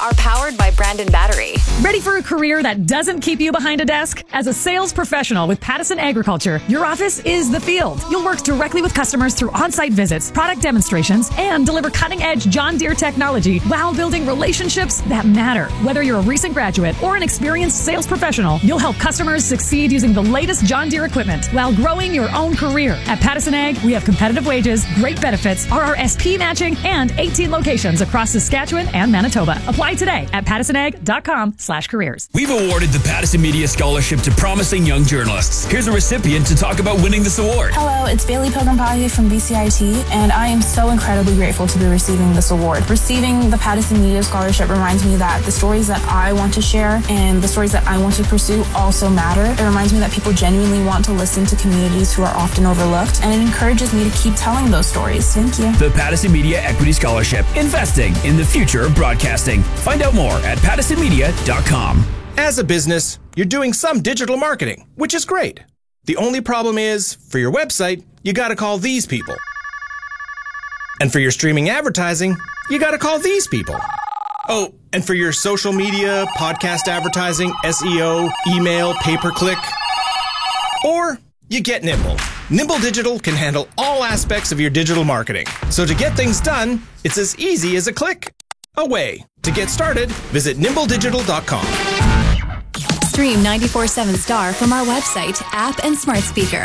are powered by Brandon Battery. Ready for a career that doesn't keep you behind a desk? As a sales professional with Pattison Agriculture, your office is the field. You'll work directly with customers through on-site visits, product demonstrations, and deliver cutting-edge John Deere technology while building relationships that matter. Whether you're a recent graduate or an experienced sales professional, you'll help customers succeed using the latest John Deere equipment while growing your own career. At Pattison Ag, we have competitive wages, great benefits, RRSP matching, and 18 locations across Saskatchewan and Manitoba. Apply today at pattisonag.com/careers. We've awarded the Pattison Media Scholarship to promising young journalists. Here's a recipient to talk about winning this award. Hello, it's Bailey Pilgrim-Pahey from BCIT, and I am so incredibly grateful to be receiving this award. Receiving the Pattison Media Scholarship reminds me that the stories that I want to share and the stories that I want to pursue also matter. It reminds me that people genuinely want to listen to communities who are often overlooked, and it encourages me to keep telling those stories. Thank you. The Pattison Media Equity Scholarship, investing in the future of broadcasting. Find out more at pattisonmedia.com. As a business, you're doing some digital marketing, which is great. The only problem is, for your website, you gotta call these people. And for your streaming advertising, you gotta call these people. Oh, and for your social media, podcast advertising, SEO, email, pay-per-click. Or you get Nimble. Nimble Digital can handle all aspects of your digital marketing. So to get things done, it's as easy as a click away. To get started, visit nimbledigital.com. Stream 94.7 Star from our website, app, and smart speaker.